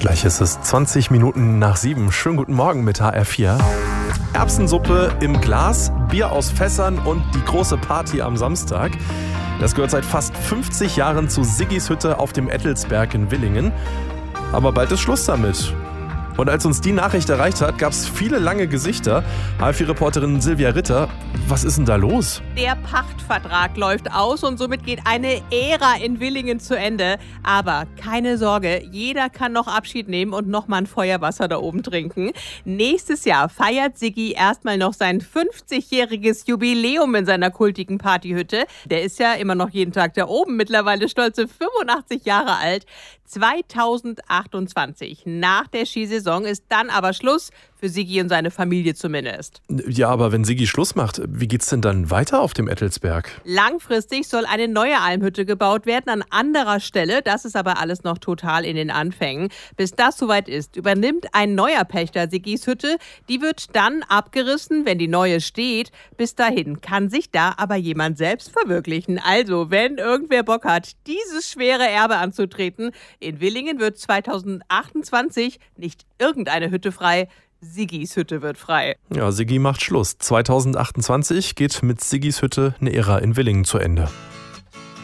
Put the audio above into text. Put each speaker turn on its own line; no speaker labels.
Gleich ist es 20 Minuten nach 7. Schönen guten Morgen mit HR4. Erbsensuppe im Glas, Bier aus Fässern und die große Party am Samstag. Das gehört seit fast 50 Jahren zu Siggis Hütte auf dem Ettelsberg in Willingen. Aber bald ist Schluss damit. Und als uns die Nachricht erreicht hat, gab es viele lange Gesichter. HR4-Reporterin Silvia Ritter, was ist denn da los?
Der Pachtvertrag läuft aus und somit geht eine Ära in Willingen zu Ende. Aber keine Sorge, jeder kann noch Abschied nehmen und nochmal ein Feuerwasser da oben trinken. Nächstes Jahr feiert Siggi erstmal noch sein 50-jähriges Jubiläum in seiner kultigen Partyhütte. Der ist ja immer noch jeden Tag da oben, mittlerweile stolze 85 Jahre alt. 2028, nach der Skisaison, ist dann aber Schluss, für Siggi und seine Familie zumindest.
Ja, aber wenn Siggi Schluss macht, wie geht's denn dann weiter auf dem Ettelsberg?
Langfristig soll eine neue Almhütte gebaut werden an anderer Stelle. Das ist aber alles noch total in den Anfängen. Bis das soweit ist, übernimmt ein neuer Pächter Siggis Hütte. Die wird dann abgerissen, wenn die neue steht. Bis dahin kann sich da aber jemand selbst verwirklichen. Also, wenn irgendwer Bock hat, dieses schwere Erbe anzutreten, in Willingen wird 2028 nicht irgendeine Hütte frei, Siggis Hütte wird frei.
Ja, Siggi macht Schluss. 2028 geht mit Siggis Hütte eine Ära in Willingen zu Ende.